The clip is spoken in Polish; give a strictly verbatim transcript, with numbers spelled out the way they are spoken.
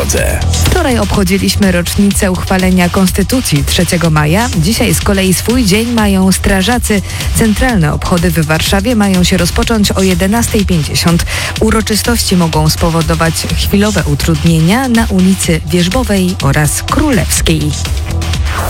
drodze. Wczoraj obchodziliśmy rocznicę uchwalenia Konstytucji trzeciego maja. Dzisiaj z kolei swój dzień mają strażacy. Centralne obchody w Warszawie mają się rozpocząć o jedenasta pięćdziesiąt. Uroczystości mogą spowodować chwilowe utrudnienia na ulicy Wierzbowej oraz Królewskiej.